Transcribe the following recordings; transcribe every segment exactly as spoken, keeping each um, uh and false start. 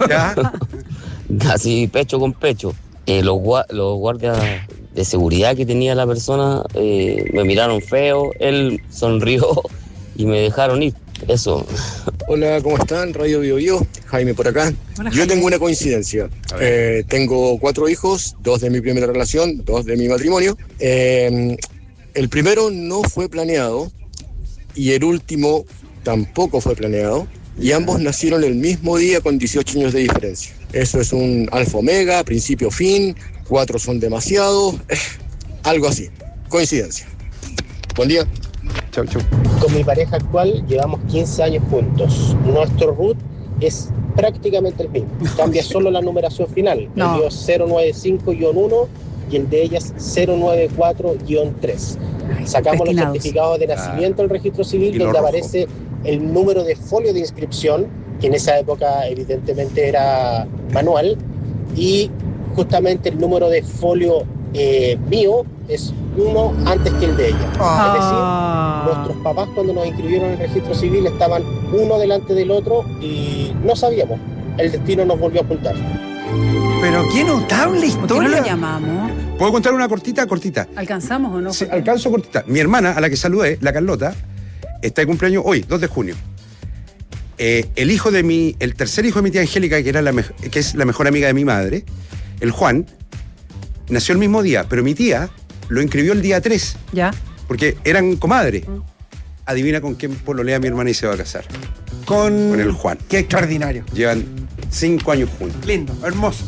¿Ya? Así pecho con pecho. Eh, los, gua- los guardias de seguridad que tenía la persona eh, me miraron feo, él sonrió y me dejaron ir. Eso. Hola, ¿cómo están? Radio Bio Bio, Jaime por acá. Hola, Yo Jaime. tengo una coincidencia. Eh, tengo cuatro hijos, dos de mi primera relación, dos de mi matrimonio. Eh, el primero no fue planeado y el último tampoco fue planeado. Y ambos nacieron el mismo día con dieciocho años de diferencia. Eso es un alfa omega, principio fin, cuatro son demasiados, eh, algo así. Coincidencia. Buen día. Chau, chau. Con mi pareja actual llevamos quince años juntos. Nuestro root es prácticamente el mismo. Cambia solo la numeración final. No. El mío es cero nueve cinco guión uno y el de ella es cero nueve cuatro guión tres. Sacamos los destinados. certificados de nacimiento del registro civil Y lo donde rojo. aparece el número de folio de inscripción, que en esa época evidentemente era manual, y justamente el número de folio eh, mío es uno antes que el de ella. Ah. Es decir, nuestros papás cuando nos inscribieron en el registro civil estaban uno delante del otro y no sabíamos. El destino nos volvió a juntar. Pero qué notable ¿Por qué no historia. lo llamamos? ¿Puedo contar una cortita? Cortita. ¿Alcanzamos o no? Sí, alcanzo cortita. Mi hermana, a la que saludé, la Carlota, está de cumpleaños hoy, dos de junio. Eh, el hijo de mi, el tercer hijo de mi tía Angélica, que, era la mej- que es la mejor amiga de mi madre, el Juan, nació el mismo día, pero mi tía lo inscribió el día tres, ¿Ya? porque eran comadres. Adivina con quién pololea mi hermana y se va a casar. Con, Con el Juan. Qué extraordinario. Llevan cinco años juntos. Lindo, hermoso.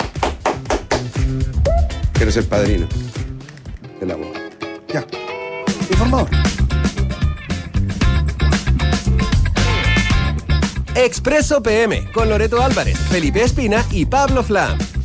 Quiero ser padrino de la boda. Ya. Informado. Expreso P M con Loreto Álvarez, Felipe Espina y Pablo Flam.